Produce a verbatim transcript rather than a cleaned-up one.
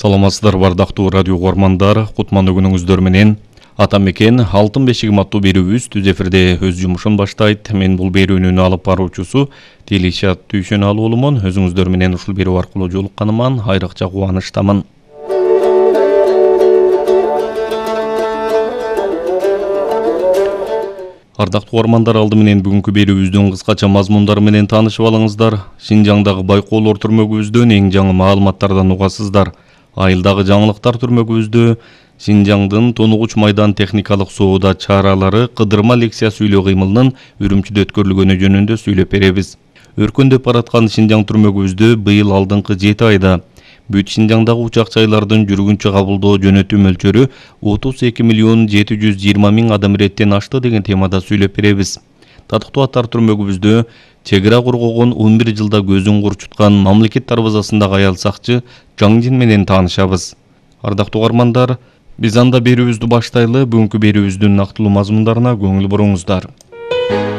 Саламатсыздар бардактуу радио угармандар, кутмандуу күнүңүздөр менен. Ата мекен Алтын бешигим аттуу берүүбүз түз эфирде өз жумушун баштайт. Мен бул берүүнүн алып баруучусу Делишат Дүйшөналуулумун. Өзүңүздөр менен ушул берүү аркылуу жолукканыман айрыкча кубанычтамын. Ардактуу угармандар, алды менен бүгүнкү берүүбүздүн кыскача мазмундары менен таанышып алыңыздар. Шинжаңдагы байкоолор түрмөгүбүздөн эң жаңы маалыматтардан угасыздар. Айылдагы жаңылыктар түрмөгүбүздө Шинжаңдын тонугуч майдан техникалык соодо чаралары кыдырма лекция сүйлөө кыймылынын Үрүмчүдө өткөрүлгөнү жөнүндө сүйлөп беребиз. Өркөндөп бараткан Шинжаң түрмөгүбүздө быйыл алдыңкы жети айда бүт Шинжаңдагы учак жайлардын жүргүнчү кабылдоо жөнөтүү мөлчөрү отуз эки миллион жети жүз жыйырма миң адам иреттен ашты деген темада сүйлөп беребиз. Татыктуу аттар түрмөгүбүздө чек ара коргогон он бир жылда көзүн курчуткан мамлекет дарбазасындагы аял сакчы Жаңжин менен таанышабыз. Ардактуу угармандар, биз анда берүүбүздү баштайлы. Бүгүнкү берүүбүздүн нактылуу мазмундарына көңүл буруңуздар.